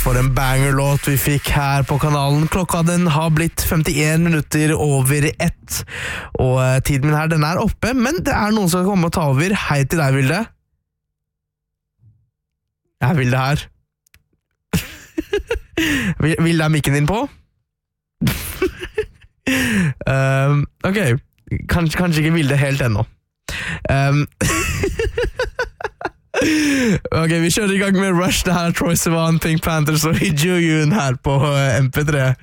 For en banger-låt vi fikk her på kanalen. Klokka den har blitt 51 minutter over 1. Og tiden min her, den er oppe, men det er noen som skal komme og ta over. Hei til deg, Vilde. Jeg er Vilde her. Vilde, er mikken din på? Ok, kanskje ikke Vilde helt ennå. Ok, vi kjører i gang med Rush. Det her er Troye Sivan, Pink Panthers og Hee Ju-Yoon her på MP3.